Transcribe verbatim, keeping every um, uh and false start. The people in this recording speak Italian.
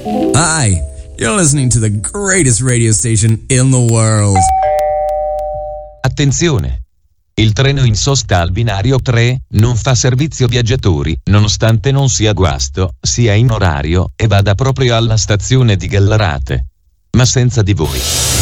Hi, you're listening to the greatest radio station in the world. Attenzione! Il treno in sosta al binario tre non fa servizio viaggiatori, nonostante non sia guasto, sia in orario e vada proprio alla stazione di Gallarate. Ma senza di voi.